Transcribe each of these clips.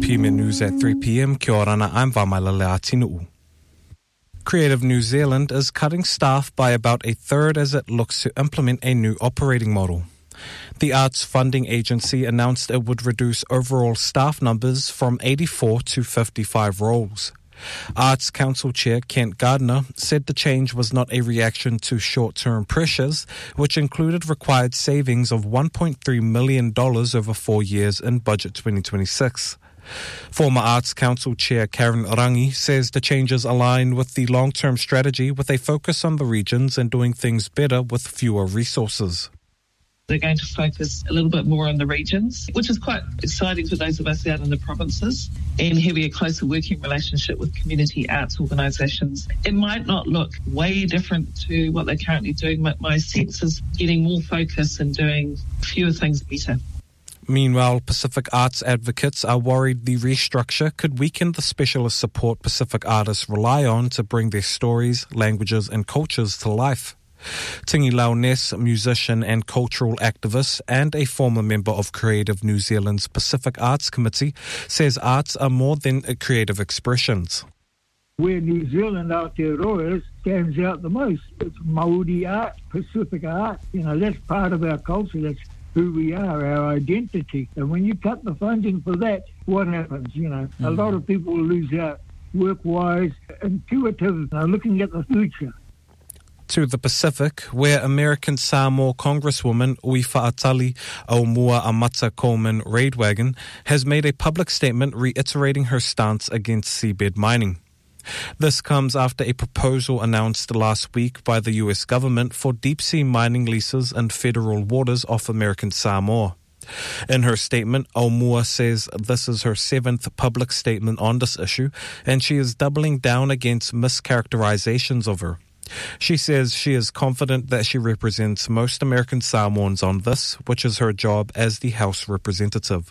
PMN News at 3 p.m. Kia orana, I'm Vamailale Atinuu. Creative New Zealand is cutting staff by about a third as it looks to implement a new operating model. The Arts Funding Agency announced it would reduce overall staff numbers from 84 to 55 roles. Arts Council Chair Kent Gardner said the change was not a reaction to short-term pressures, which included required savings of $1.3 million over 4 years in Budget 2026. Former Arts Council Chair Karen Rangi says the changes align with the long-term strategy with a focus on the regions and doing things better with fewer resources. They're going to focus a little bit more on the regions, which is quite exciting for those of us out in the provinces, and having a closer working relationship with community arts organisations. It might not look way different to what they're currently doing, but my sense is getting more focus and doing fewer things better. Meanwhile, Pacific arts advocates are worried the restructure could weaken the specialist support Pacific artists rely on to bring their stories, languages and cultures to life. Tingi Launess, musician and cultural activist and a former member of Creative New Zealand's Pacific Arts Committee, says arts are more than creative expressions. Where New Zealand Aotearoa stands out the most, it's Māori art, Pacific art. That's part of our culture, that's who we are, our identity. And when you cut the funding for that, what happens? A lot of people lose out work-wise, intuitive, looking at the future. To the Pacific, where American Samoa Congresswoman Ui Fa'atali Aumua Amata Coleman Raidwagon has made a public statement reiterating her stance against seabed mining. This comes after a proposal announced last week by the U.S. government for deep-sea mining leases in federal waters off American Samoa. In her statement, Aumua says this is her 7th public statement on this issue, and she is doubling down against mischaracterizations of her. She says she is confident that she represents most American Samoans on this, which is her job as the House representative.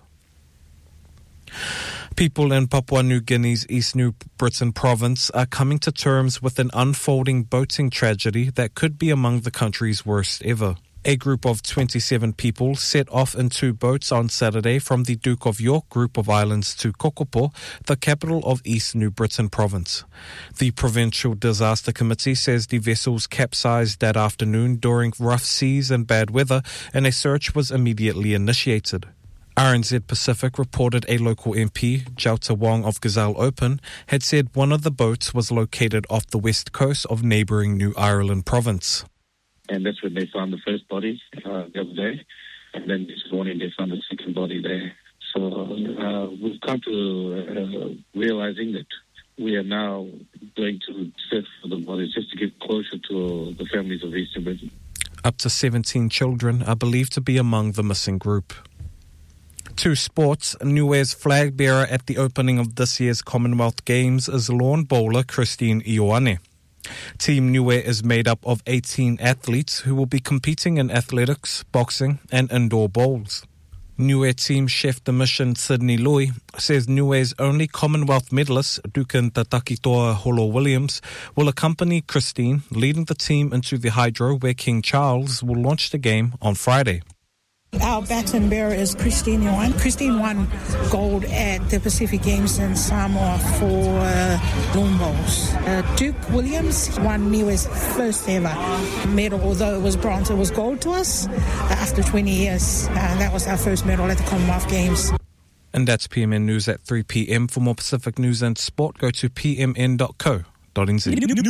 People in Papua New Guinea's East New Britain province are coming to terms with an unfolding boating tragedy that could be among the country's worst ever. A group of 27 people set off in 2 boats on Saturday from the Duke of York group of islands to Kokopo, the capital of East New Britain province. The Provincial Disaster Committee says the vessels capsized that afternoon during rough seas and bad weather, and a search was immediately initiated. RNZ Pacific reported a local MP, Jauta Wong of Gazelle Open, had said one of the boats was located off the west coast of neighbouring New Ireland province. And that's when they found the first body the other day. And then this morning they found the second body there. So we've come to realizing that we are now going to search for the bodies just to get closer to the families of Eastern Britain. Up to 17 children are believed to be among the missing group. To sports, Niue's flag bearer at the opening of this year's Commonwealth Games is lawn bowler Christine Ioane. Team Niue is made up of 18 athletes who will be competing in athletics, boxing and indoor bowls. Niue team chef de mission Sydney Lui says Niue's only Commonwealth medalist, Dukan Tatakitoa Holo Williams, will accompany Christine, leading the team into the hydro where King Charles will launch the game on Friday. Our baton bearer is Christine Ioane. Christine won gold at the Pacific Games in Samoa for lawn bowls. Duke Williams won Niue's first ever medal, although it was bronze. It was gold to us after 20 years. That was our first medal at the Commonwealth Games. And that's PMN News at 3 p.m. For more Pacific news and sport, go to pmn.co.nz.